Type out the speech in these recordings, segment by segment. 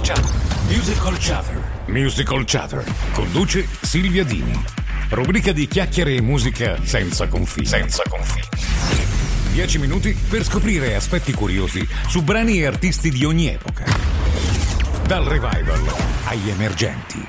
Musical Chatter. Musical Chatter. Conduce Silvia Dini. Rubrica di chiacchiere e musica senza confini. 10 minuti per scoprire aspetti curiosi su brani e artisti di ogni epoca. Dal revival agli emergenti.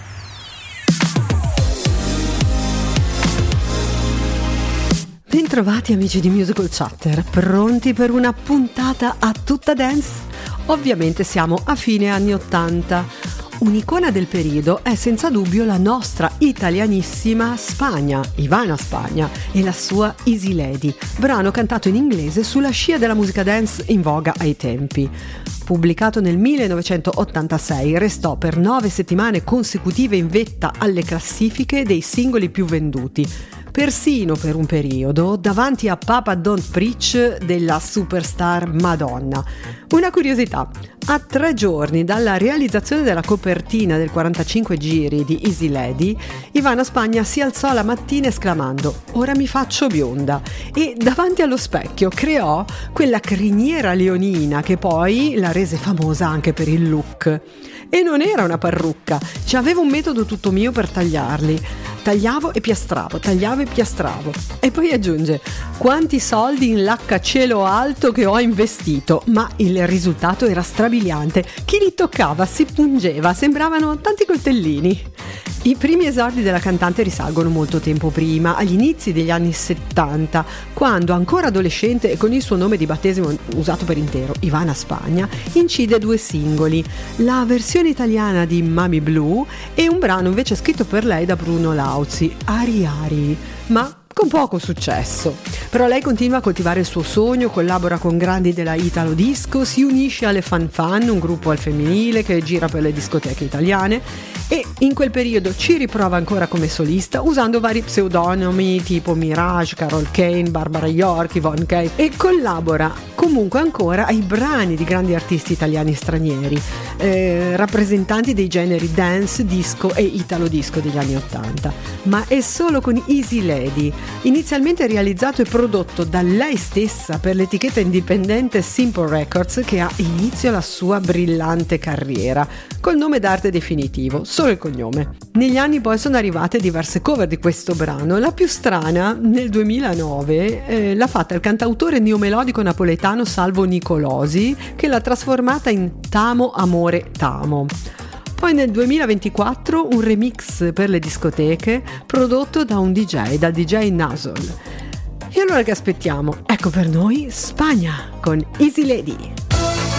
Bentrovati amici di Musical Chatter, pronti per una puntata a tutta dance? Ovviamente siamo a fine anni 80. Un'icona del periodo è senza dubbio la nostra italianissima Spagna, Ivana Spagna, e la sua Easy Lady, brano cantato in inglese sulla scia della musica dance in voga ai tempi. Pubblicato nel 1986, restò per 9 settimane consecutive in vetta alle classifiche dei singoli più venduti, persino per un periodo davanti a Papa Don't Preach della superstar Madonna. Una curiosità: a 3 giorni dalla realizzazione della copertina del 45 giri di Easy Lady, Ivana Spagna si alzò la mattina esclamando "Ora mi faccio bionda", e davanti allo specchio creò quella criniera leonina che poi la rese famosa anche per il look. E non era una parrucca, ci avevo un metodo tutto mio per tagliarli. Tagliavo e piastravo. E poi aggiunge: quanti soldi in lacca cielo alto che ho investito, ma il risultato era strabiliante. Chi li toccava si pungeva, sembravano tanti coltellini. I primi esordi della cantante risalgono molto tempo prima, agli inizi degli anni 70, quando ancora adolescente e con il suo nome di battesimo usato per intero, Ivana Spagna, incide 2 singoli, la versione italiana di Mami Blue e un brano invece scritto per lei da Bruno Lauzi, Ari Ari, ma con poco successo. Però lei continua a coltivare il suo sogno, collabora con grandi della Italo Disco, si unisce alle Fan Fan, un gruppo al femminile che gira per le discoteche italiane, e in quel periodo ci riprova ancora come solista usando vari pseudonimi tipo Mirage, Carol Kane, Barbara York, Yvonne Kate, e collabora comunque ancora ai brani di grandi artisti italiani e stranieri, rappresentanti dei generi dance, disco e italo disco degli anni 80. Ma è solo con Easy Lady, inizialmente realizzato e prodotto da lei stessa per l'etichetta indipendente Simple Records, che ha inizio la sua brillante carriera, col nome d'arte definitivo, solo il cognome. Negli anni poi sono arrivate diverse cover di questo brano. La più strana, nel 2009, l'ha fatta il cantautore neomelodico napoletano Salvo Nicolosi, che l'ha trasformata in Tamo Amore Tamo. Poi nel 2024 un remix per le discoteche prodotto da un DJ, da DJ Nasol. E allora che aspettiamo? Ecco per noi Spagna con Easy Lady.